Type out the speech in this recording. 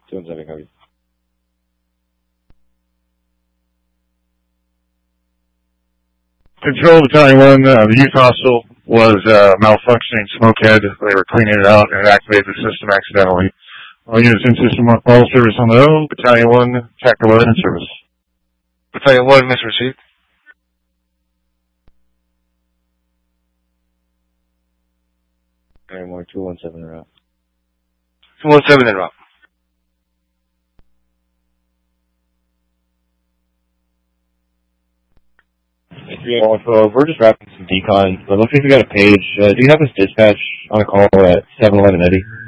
217, copy. Control Battalion 1, the youth hostel was malfunctioning smokehead. They were cleaning it out and it activated the system accidentally. All units in system, all service on their own. Battalion 1, Tactical 11 in service. Battalion 1, miss received. Battalion 1, 217 en route. 217 en route. We're just wrapping some decon, but it looks like we got a page. Do you have this dispatch on a call at 711 Eddie?